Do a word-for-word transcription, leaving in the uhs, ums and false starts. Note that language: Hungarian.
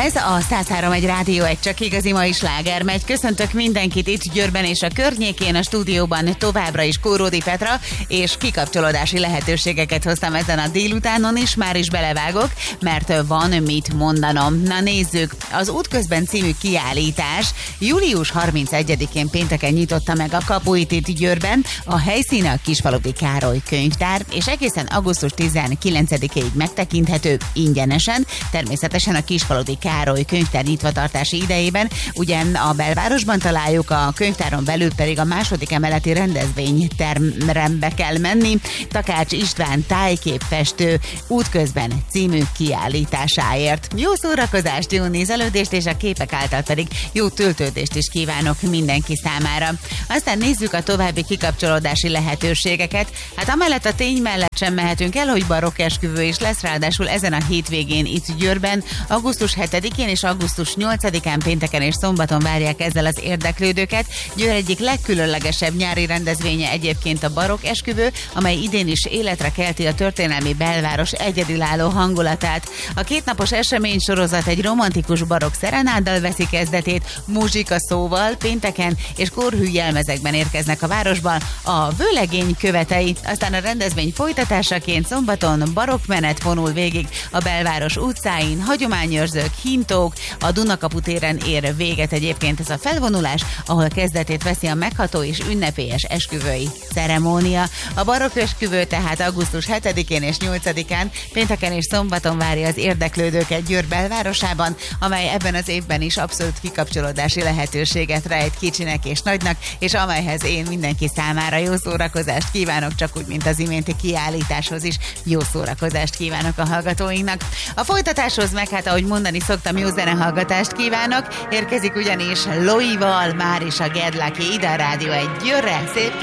Ez a száz három egy Rádió egy csak igazi mai sláger megy. Köszöntök mindenkit itt Győrben és a környékén, a stúdióban továbbra is Kóródi Petra, és kikapcsolódási lehetőségeket hoztam ezen a délutánon is, már is belevágok, mert van mit mondanom. Na nézzük, az Útközben című kiállítás július harmincegyedikén pénteken nyitotta meg a kapuit itt Győrben, a helyszíne a Kisfaludy Károly könyvtár, és egészen augusztus tizenkilencedikéig megtekinthető ingyenesen, természetesen a Kisfaludy Károly könyvtár nyitvatartási idejében. Ugye a belvárosban találjuk, a könyvtáron belül pedig a második emeleti rendezvényterembe kell menni. Takács István tájképfestő Útközben című kiállításáért. Jó szórakozást, jó nézelődést, és a képek által pedig jó töltődést is kívánok mindenki számára. Aztán nézzük a további kikapcsolódási lehetőségeket. Hát amellett a tény mellett sem mehetünk el, hogy barokkesküvő is lesz, ráadásul ezen a hétvégén itt Győrben, augusztus hetedikén és augusztus nyolcadikán pénteken és szombaton várják ezzel az érdeklődőket. Győr egyik legkülönlegesebb nyári rendezvénye egyébként a barokkesküvő, amely idén is életre kelti a történelmi belváros egyedülálló hangulatát. A kétnapos esemény sorozat egy romantikus barokk szerenáddal veszi kezdetét, muzsika szóval pénteken és korhű jelmezekben érkeznek a városban a vőlegény követei. Aztán a rendezvény folytatásaként szombaton barokkmenet vonul végig a belváros utcáin, hagyományőrzők, hintók, a Dunakapu téren ér véget egyébként ez a felvonulás, ahol kezdetét veszi a megható és ünnepélyes esküvői ceremónia. A barokkesküvő tehát augusztus hetedikén és nyolcadikán pénteken és szombaton várja az érdeklődőket Győr belvárosában, amely ebben az évben is abszolút kikapcsolódási lehetőséget rejt kicsinek és nagynak, és amelyhez én mindenki számára jó szórakozást kívánok, csak úgy, mint az iménti kiállításhoz is jó szórakozást kívánok a hallgatóinknak. A folytatáshoz meg hát, ahogy mondani szoktam, jó zenehallgatást kívánok. Érkezik ugyanis Loival már is a Get Lucky ide a Rádió egy Győrre. Szép